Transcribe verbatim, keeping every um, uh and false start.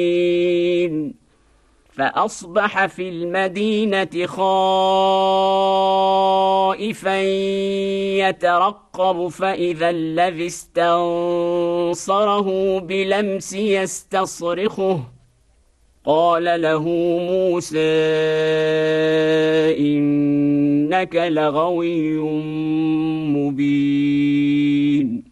فأصبح في المدينة خائفا يترقب فإذا الذي استنصره بلمس يستصرخه قال له موسى إنك لغوي مبين